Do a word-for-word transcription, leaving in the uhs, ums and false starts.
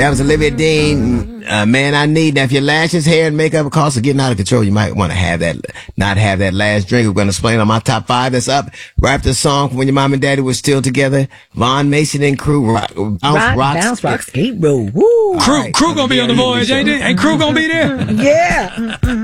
That was Olivia Dean, uh, Man I Need. Now, if your lashes, hair, and makeup costs are getting out of control, you might want to have that, not have that last drink. We're going to explain on my top five that's up right after the song from when your mom and daddy were still together. Von Mason and Crew, rock, bounce, Rock, rocks. bounce, rocks, skate, roll. Woo. Crew, right. Crew gonna be on the voyage, ain't it? Ain't Crew gonna be there? Yeah.